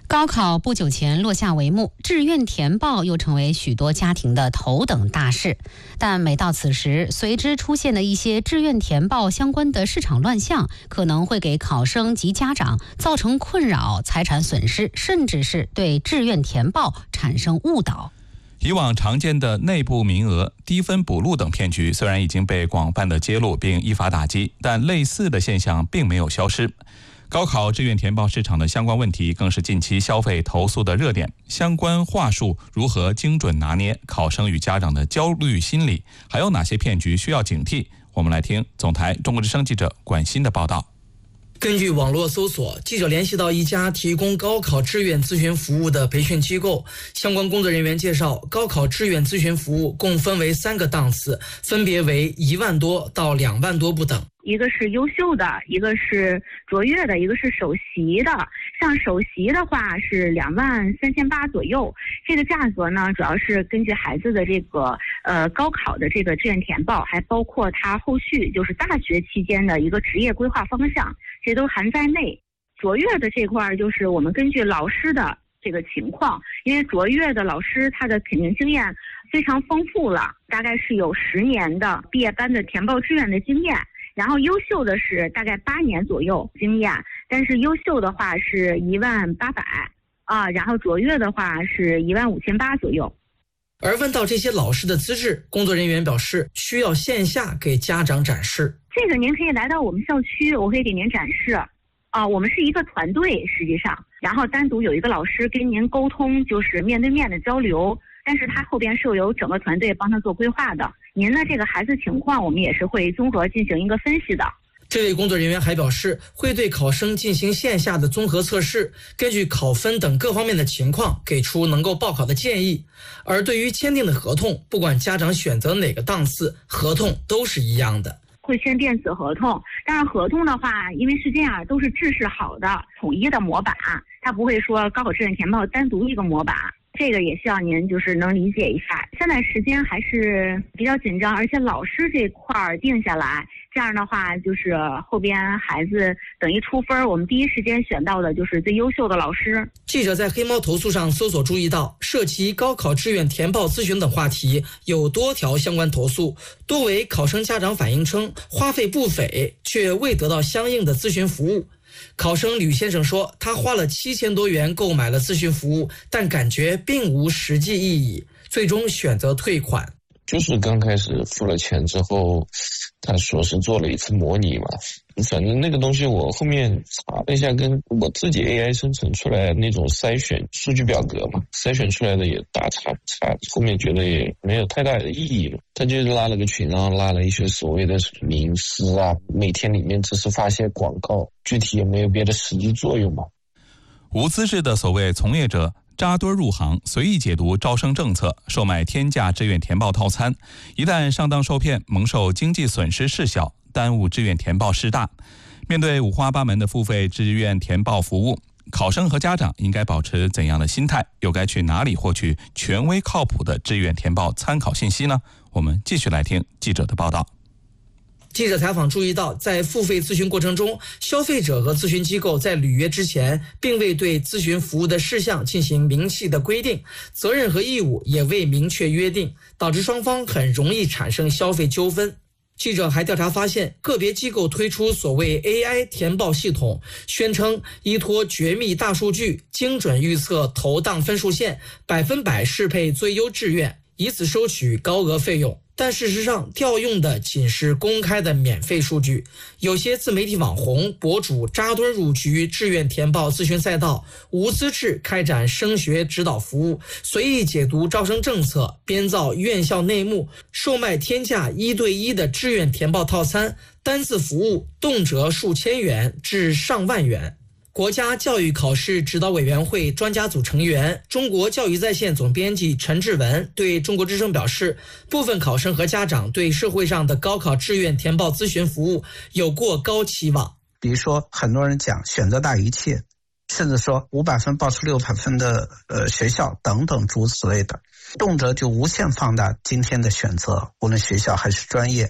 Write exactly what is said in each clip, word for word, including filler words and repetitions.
高考不久前落下帷幕，志愿填报又成为许多家庭的头等大事。但每到此时，随之出现的一些志愿填报相关的市场乱象，可能会给考生及家长造成困扰、财产损失，甚至是对志愿填报产生误导。 以往常见的内部名额、低分补录等骗局虽然已经被广泛的揭露并依法打击，但类似的现象并没有消失。高考志愿填报市场的相关问题更是近期消费投诉的热点，相关话术如何精准拿捏考生与家长的焦虑心理，还有哪些骗局需要警惕？我们来听总台中国之声记者管欣的报道。 根据网络搜索，记者联系到一家提供高考志愿咨询服务的培训机构，相关工作人员介绍，高考志愿咨询服务共分为三个档次，分别为一万多到两万多不等。 一个是优秀的，一个是卓越的，一个是首席的。像首席的话是两万三千八左右，这个价格呢，主要是根据孩子的这个呃高考的这个志愿填报，还包括他后续就是大学期间的一个职业规划方向，这都含在内。卓越的这块就是我们根据老师的这个情况，因为卓越的老师他的肯定经验非常丰富了，大概是有十年的毕业班的填报志愿的经验。然后优秀的是大概八年左右经验，但是优秀的话是一万八百啊，然后卓越的话是一万五千八左右。 而问到这些老师的资质，工作人员表示需要线下给家长展示。 这个您可以来到我们校区，我可以给您展示。啊，我们是一个团队，实际上，然后单独有一个老师跟您沟通，就是面对面的交流。但是他后边是有整个团队帮他做规划的。您的这个孩子情况，我们也是会综合进行一个分析的。 这位工作人员还表示，会对考生进行线下的综合测试，根据考分等各方面的情况，给出能够报考的建议。而对于签订的合同，不管家长选择哪个档次，合同都是一样的。 会签电子合同，但是合同的话，因为是这样，都是制式好的、统一的模板，它不会说高考志愿填报单独一个模板。这个也希望您就是能理解一下。现在时间还是比较紧张，而且老师这块儿定下来，这样的话就是后边孩子等于出分，我们第一时间选到的就是最优秀的老师。 记者在黑猫投诉上搜索注意到，涉及高考志愿填报咨询等话题有多条相关投诉，多为考生家长反映称花费不菲，却未得到相应的咨询服务。考生吕先生说，他花了七千多元购买了咨询服务，但感觉并无实际意义，最终选择退款。 就是刚开始付了钱之后，他说是做了一次模拟嘛，反正那个东西我后面查了一下，跟我自己 A I 生成出来的那种筛选数据表格嘛，筛选出来的也大差不差，后面觉得也没有太大的意义了。他就拉了个群，然后拉了一些所谓的名师啊，每天里面只是发些广告，具体也没有别的实际作用嘛。 无资质的所谓从业者扎堆入行，随意解读招生政策，售卖天价志愿填报套餐，一旦上当受骗，蒙受经济损失事小，耽误志愿填报事大。面对五花八门的付费志愿填报服务，考生和家长应该保持怎样的心态？又该去哪里获取权威靠谱的志愿填报参考信息呢？我们继续来听记者的报道。 记者采访注意到，在付费咨询过程中，消费者和咨询机构在履约之前并未对咨询服务的事项进行明细的规定，责任和义务也未明确约定，导致双方很容易产生消费纠纷。记者还调查发现，个别机构推出所谓 A I 填报系统，宣称依托绝密大数据，精准预测投档分数线，百分百适配最优志愿，以此收取高额费用。但事实上，调用的仅是公开的免费数据。有些自媒体网红、博主扎堆入局志愿填报咨询赛道，无资质开展升学指导服务，随意解读招生政策，编造院校内幕，售卖天价一对一的志愿填报套餐，单次服务动辄数千元至上万元。国家教育考试指导委员会专家组成员、中国教育在线总编辑陈志文对中国之声表示，部分考生和家长对社会上的高考志愿填报咨询服务有过高期望。 比如说，很多人讲选择大于一切，甚至说五百分报出六百分的呃学校等等诸此类的，动辄就无限放大今天的选择，无论学校还是专业。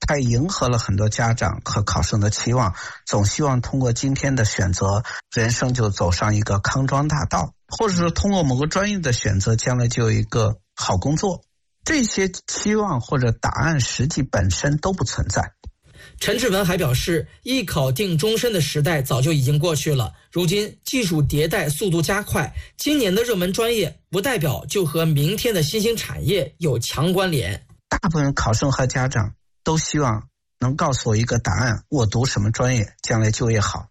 太迎合了很多家长和考生的期望，总希望通过今天的选择，人生就走上一个康庄大道，或者说通过某个专业的选择，将来就有一个好工作。这些期望或者答案实际本身都不存在。 陈志文还表示，艺考定终身的时代早就已经过去了，如今技术迭代速度加快，今年的热门专业不代表就和明天的新兴产业有强关联。 大部分考生和家长都希望能告诉我一个答案，我读什么专业将来就业好。